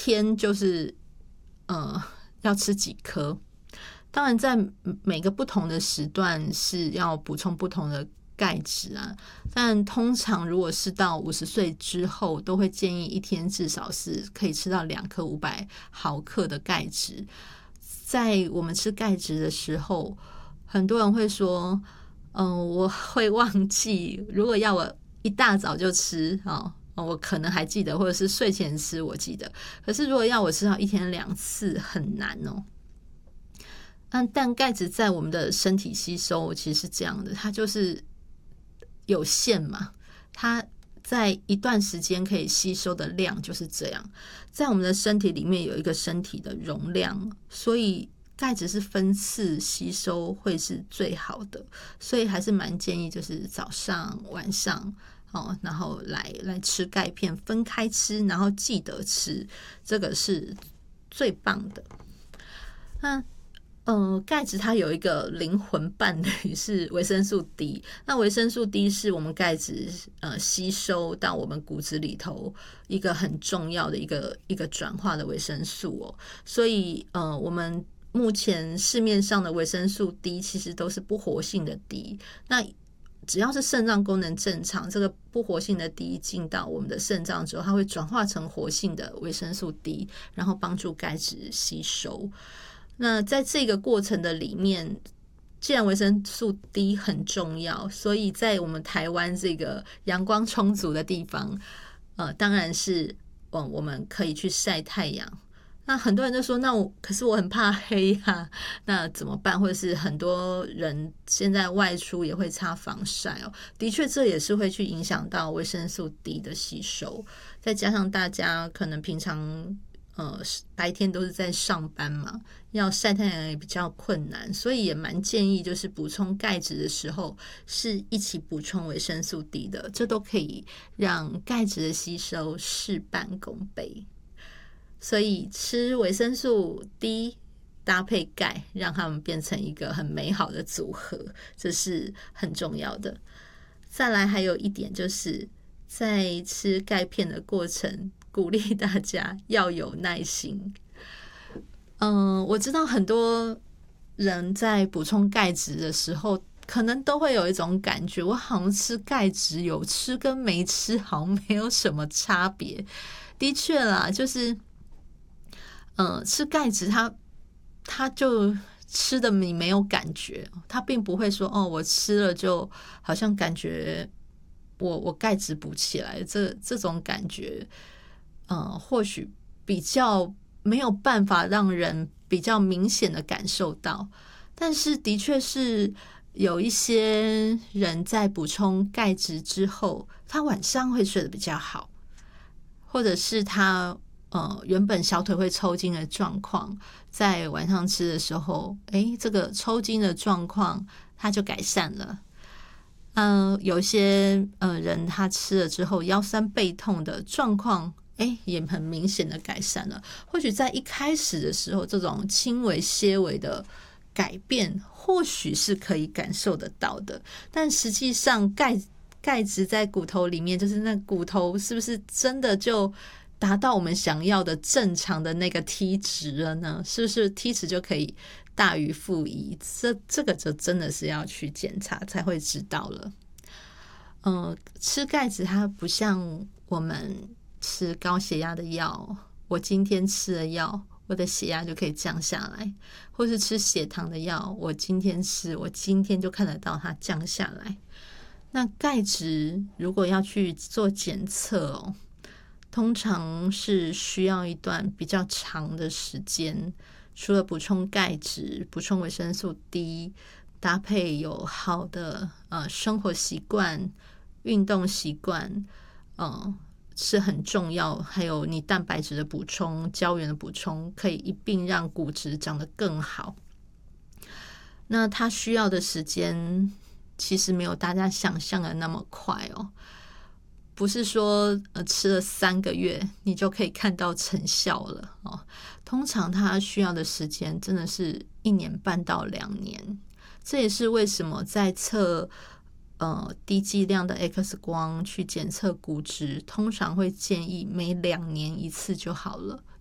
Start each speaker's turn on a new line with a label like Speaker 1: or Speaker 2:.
Speaker 1: 天就是要吃几颗。当然在每个不同的时段是要补充不同的钙质啊，但通常如果是到50岁之后，都会建议一天至少是可以吃到2颗500毫克的钙质。在我们吃钙质的时候，很多人会说我会忘记，如果要我一大早就吃我可能还记得，或者是睡前吃我记得，可是如果要我吃到1天2次很难哦。但钙质在我们的身体吸收其实是这样的，它就是有限嘛，它在一段时间可以吸收的量就是这样，在我们的身体里面有一个身体的容量，所以钙质是分次吸收会是最好的，所以还是蛮建议就是早上晚上然后来吃钙片，分开吃，然后记得吃，这个是最棒的。那钙质它有一个灵魂伴侣是维生素 D， 那维生素 D 是我们钙质吸收到我们骨质里头一个很重要的一个转化的维生素哦，所以我们目前市面上的维生素 D 其实都是不活性的 D， 那只要是肾脏功能正常，这个不活性的 D 进到我们的肾脏之后，它会转化成活性的维生素 D， 然后帮助钙质吸收。那在这个过程的里面，既然维生素 D 很重要，所以在我们台湾这个阳光充足的地方，当然是我们可以去晒太阳。那很多人就说，可是我很怕黑啊，那怎么办？或者是很多人现在外出也会擦防晒哦。的确，这也是会去影响到维生素 D 的吸收。再加上大家可能平常白天都是在上班嘛，要晒太阳也比较困难，所以也蛮建议就是补充钙质的时候是一起补充维生素 D 的，这都可以让钙质的吸收事半功倍。所以吃维生素 D 搭配钙，让它们变成一个很美好的组合，这是很重要的。再来还有一点就是在吃钙片的过程，鼓励大家要有耐心。我知道很多人在补充钙质的时候，可能都会有一种感觉，我好像吃钙质有吃跟没吃好像没有什么差别。的确啦，就是吃钙质它就吃的你没有感觉，它并不会说我吃了就好像感觉我钙质补起来，这种感觉或许比较没有办法让人比较明显的感受到，但是的确是有一些人在补充钙质之后，他晚上会睡得比较好，或者是他原本小腿会抽筋的状况，在晚上吃的时候，这个抽筋的状况它就改善了。有些人他吃了之后腰酸背痛的状况也很明显的改善了。或许在一开始的时候，这种轻微些微的改变或许是可以感受得到的，但实际上钙质在骨头里面，就是那骨头是不是真的就达到我们想要的正常的那个 T 值了呢？是不是 T 值就可以大于负1？这个就真的是要去检查才会知道了。吃钙质它不像我们吃高血压的药，我今天吃了药，我的血压就可以降下来，或是吃血糖的药，我今天吃，我今天就看得到它降下来。那钙质如果要去做检测通常是需要一段比较长的时间，除了补充钙质、补充维生素 D， 搭配有好的生活习惯、运动习惯，是很重要。还有你蛋白质的补充、胶原的补充，可以一并让骨质长得更好。那它需要的时间其实没有大家想象的那么快不是说吃了3个月你就可以看到成效了通常它需要的时间真的是1年半到2年。这也是为什么在测低剂量的 X 光去检测骨质，通常会建议每2年1次就好了。